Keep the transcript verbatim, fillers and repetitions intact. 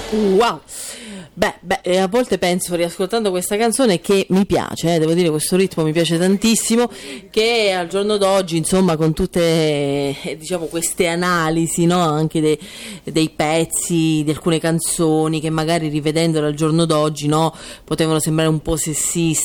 Wow. Beh, beh, eh, a volte penso, riascoltando questa canzone, che mi piace, eh, devo dire, questo ritmo mi piace tantissimo, che al giorno d'oggi, insomma, con tutte, eh, diciamo, queste analisi, no, anche dei, dei pezzi, di alcune canzoni, che magari rivedendole al giorno d'oggi, no, potevano sembrare un po' sessiste,